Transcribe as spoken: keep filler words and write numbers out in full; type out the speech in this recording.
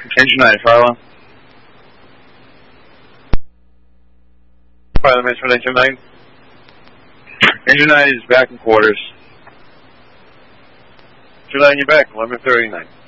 Engine nine, Farlow. Farlow, Management, Engine nine. Engine nine is back in quarters. Engine nine, you're back, eleven thirty-nine.